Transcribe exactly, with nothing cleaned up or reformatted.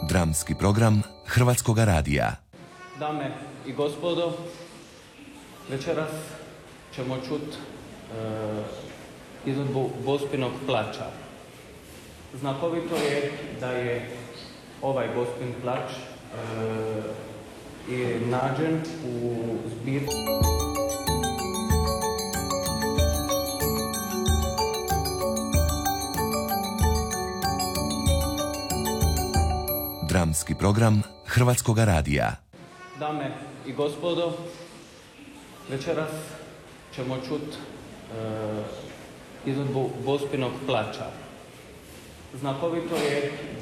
Dramski program Hrvatskoga radija. Dame i gospodo, večeras ćemo čuti e, izvedbu Gospinog plača. Znakovito je da je ovaj Gospin plač e, je nađen u zbirci Dramski program Hrvatskoga radija. Dame i gospodo, večeras ćemo čuti e, izvedbu Gospinog plača. Znakovito je